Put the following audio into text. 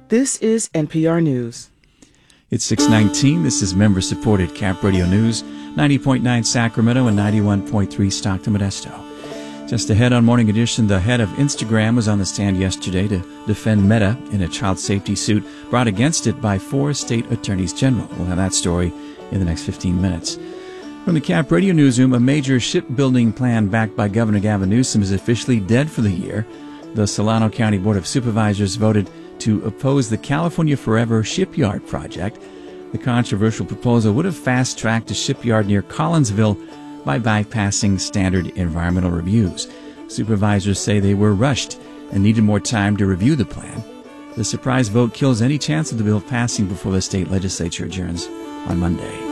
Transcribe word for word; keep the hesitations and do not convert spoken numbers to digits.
This is N P R News. It's six nineteen. This is member-supported Cap Radio News, ninety point nine Sacramento and ninety-one point three Stockton Modesto. Just ahead on Morning Edition, the head of Instagram was on the stand yesterday to defend Meta in a child safety suit brought against it by four state attorneys general. We'll have that story in the next fifteen minutes. From the Cap Radio Newsroom, a major shipbuilding plan backed by Governor Gavin Newsom is officially dead for the year. The Solano County Board of Supervisors voted to oppose the California Forever Shipyard project. The controversial proposal would have fast-tracked a shipyard near Collinsville by bypassing standard environmental reviews. Supervisors say they were rushed and needed more time to review the plan. The surprise vote kills any chance of the bill passing before the state legislature adjourns on Monday.